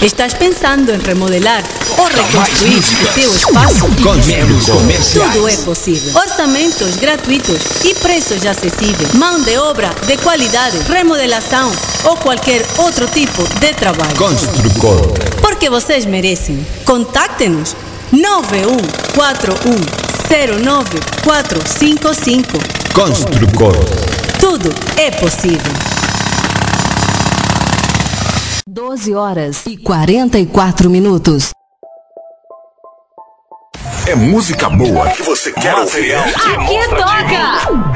Estás pensando em remodelar ou reconstruir o teu espaço? Tudo é possível. Orçamentos gratuitos e preços acessíveis. Mão de obra de qualidade, remodelação ou qualquer outro tipo de trabalho. Construcor. Porque vocês merecem. Contacte-nos 9141095455. Construcor. Tudo é possível. 12h44. É música boa que você quer ouvir. Aqui toca!